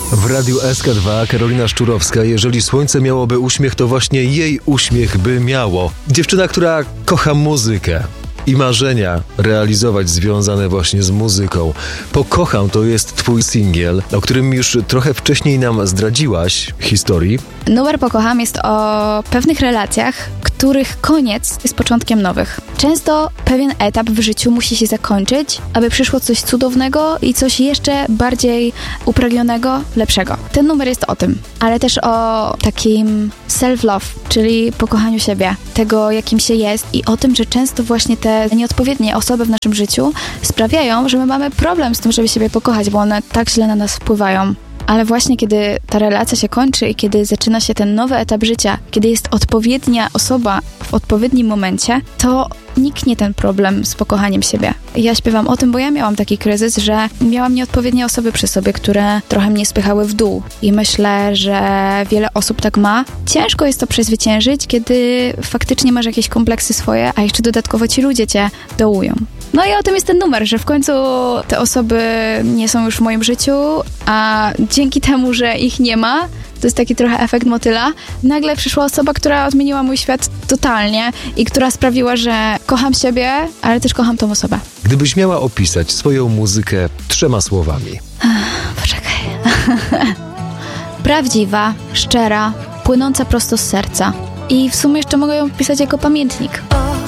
W Radiu SK2 Karolina Szczurowska. Jeżeli słońce miałoby uśmiech, to właśnie jej uśmiech by miało. Dziewczyna, która kocha muzykę i marzenia realizować związane właśnie z muzyką. Pokocham to jest twój singiel, o którym już trochę wcześniej nam zdradziłaś historii. Numer Pokocham jest o pewnych relacjach, których koniec jest początkiem nowych. Często pewien etap w życiu musi się zakończyć, aby przyszło coś cudownego i coś jeszcze bardziej upragnionego, lepszego. Ten numer jest o tym, ale też o takim self-love, czyli pokochaniu siebie, tego jakim się jest i o tym, że często właśnie te nieodpowiednie osoby w naszym życiu sprawiają, że my mamy problem z tym, żeby siebie pokochać, bo one tak źle na nas wpływają. Ale właśnie kiedy ta relacja się kończy i kiedy zaczyna się ten nowy etap życia, kiedy jest odpowiednia osoba w odpowiednim momencie, to niknie ten problem z pokochaniem siebie. Ja śpiewam o tym, bo ja miałam taki kryzys, że miałam nieodpowiednie osoby przy sobie, które trochę mnie spychały w dół. I myślę, że wiele osób tak ma. Ciężko jest to przezwyciężyć, kiedy faktycznie masz jakieś kompleksy swoje, a jeszcze dodatkowo ci ludzie cię dołują. No i o tym jest ten numer, że w końcu te osoby nie są już w moim życiu, a dzięki temu, że ich nie ma, to jest taki trochę efekt motyla, nagle przyszła osoba, która odmieniła mój świat totalnie i która sprawiła, że kocham siebie, ale też kocham tą osobę. Gdybyś miała opisać swoją muzykę 3 słowami. Poczekaj. Prawdziwa, szczera, płynąca prosto z serca. I w sumie jeszcze mogę ją pisać jako pamiętnik.